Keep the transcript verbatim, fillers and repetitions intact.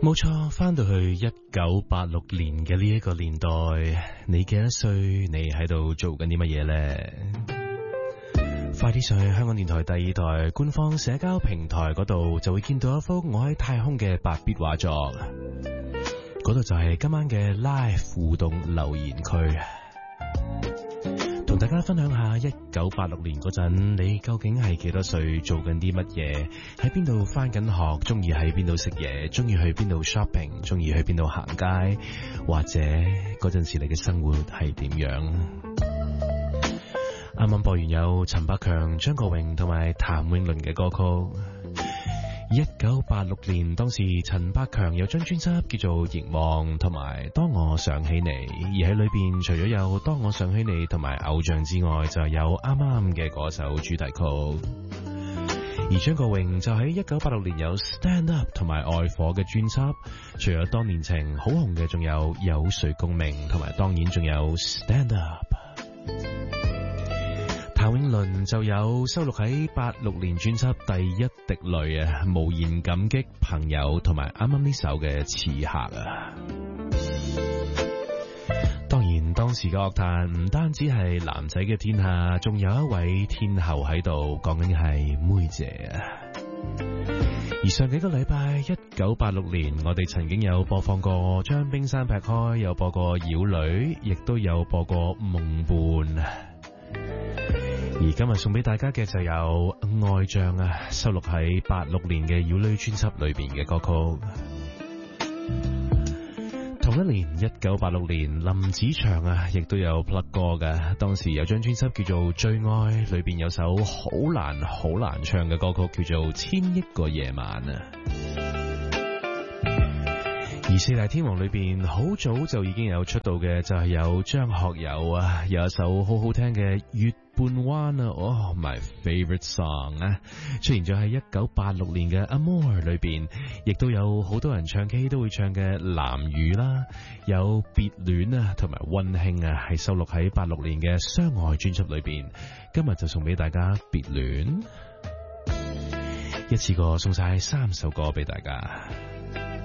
冇錯，翻到去一九八六年嘅呢一個年代，你幾多歲？你喺度做緊啲乜嘢呢？快啲上去香港電台第二台官方社交平台嗰度，就會見到一幅我喺太空嘅白壁畫作。嗰度就係今晚嘅 Live 互動留言區，同大家分享下一九八六年嗰陣，你究竟係幾多歲，做緊啲乜嘢，喺邊度返緊學，中意喺邊度食嘢，中意去邊度 shopping， 中意去邊度行街，或者嗰陣時你嘅生活係點樣？啱啱播完有陳百強、張國榮同埋譚詠麟嘅歌曲。一九八六年，當時陳百強有張專輯叫做《凝望》同埋《當我想起你》，而喺裏邊除咗有《當我想起你》同埋偶像之外，就有啱啱嘅嗰首主題曲。而張國榮就喺一九八六年有《Stand Up》同埋《愛火》嘅專輯，除咗當年情好紅嘅，仲有《有誰共鳴》同埋當然仲有《Stand Up》。譚詠麟就有收錄喺八六年專輯《第一滴淚》啊，無言感激朋友，同埋啱啱呢首嘅刺客啊。當然當時嘅樂壇唔單止係男仔嘅天下，仲有一位天后喺度，講緊係妹姐啊。而上幾個禮拜，一九八六年，我哋曾經有播放過將冰山劈開，有播過妖女，亦都有播過夢伴。而今日送俾大家嘅就有愛將啊，收錄喺八六年嘅妖女專輯裏邊嘅歌曲。同一年一九八六年，林子祥啊，亦都有 plug 歌嘅。當時有張專輯叫做《最愛》，裏邊有首好難好難唱嘅歌曲叫做《千億個夜晚》啊。而四大天王裏邊好早就已經有出道嘅就係有張學友啊，有一首好好聽嘅《月半彎》啊，哦 my favorite song 啊，出現咗喺一九八六年嘅《Amour》裏邊，亦都有好多人唱 K 都會唱嘅《藍雨》啦，有別戀啊同埋溫馨啊，係收錄喺八六年嘅相愛專輯裏邊。今日就送俾大家別戀，一次過送晒三首歌俾大家。